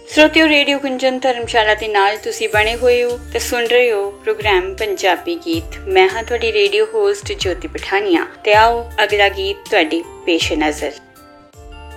श्रोतियों, radio Gunjan धर्मशाला के नाल तुसी बने हुए हो ते सुन रहे हो प्रोग्राम पंजाबी गीत। मैं हाँ तुहाडी रेडियो होस्ट ज्योति पठानिया ते आओ अगला गीत तुहाडी पेश नज़र।